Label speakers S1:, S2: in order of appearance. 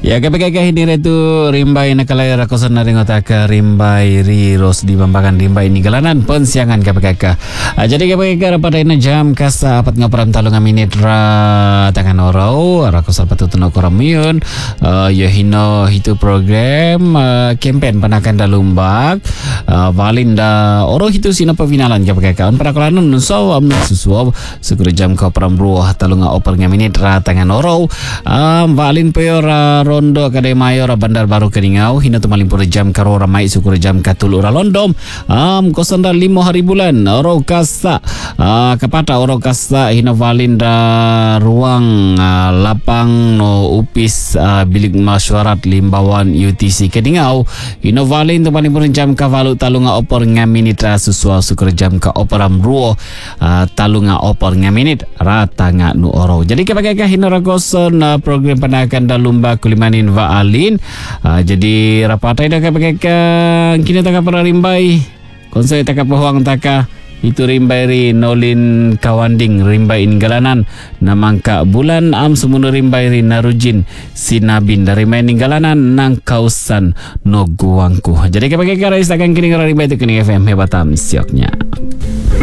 S1: Ya kapag kahini tu rimbai nakalay rakosan na rin otaka rimbai riros di bambakan rimbai ni galanan pensiangan kapag jadi kapag rapat na jam kasa apat nga param talong minit ra tangan oraw rakosan patutunan ko ramyun hino hitu program campaign panakan dalumbak valinda oro hitu sina pavinalan kapag on para kalanon so susuaw siguro jam ka param ruah talong oper nga minit ra tangan oraw valin peyor rondo kadai mayor bandar baru Keningau hina tu maling pura jam karo ramai syukur jam katul ura londom kosanda 5 hari bulan oro kasa kapata oro kasa hina valinda ruang lapang no upis bilik masyarakat Limbawan UTC Keningau hina valin tu maling pura jam kavalu talunga opor ngaminit susua syukur jam ka operam ruo talunga opor ngaminit ratanga nu oro jadi kapag hina rakoson program panakan dalumba kulimanin vaalin jadi rapatai dah kapag kini taka para rimbai konsei taka pahuang taka itu rimbai ri nolin kawanding rimbai in galanan namangka bulan semunu rimbai ri narujin sinabin dari main galanan nang kausan no guangku jadi kapag rais akan kini rimbai itu kini FM hebatam sioknya.